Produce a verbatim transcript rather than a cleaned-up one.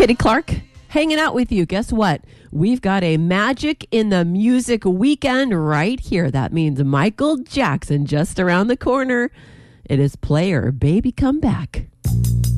Kitty Clark hanging out with you. Guess what? We've got a Magic in the Music weekend right here. That means Michael Jackson just around the corner. It is Player Baby Come Back.